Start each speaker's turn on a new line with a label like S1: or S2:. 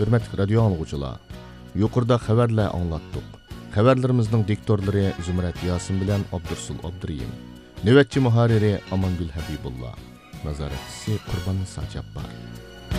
S1: Hürmetli radyo anlıqçılar, yuqorida xabarlar anglatdik. Xabarlarimizning diktorlari Zumrat Yasin bilan Abdursul Abduriyim. Navbatchi muharriri Amangul Habibullah. Nazoratchisi Qurbon Nisa Jabbar.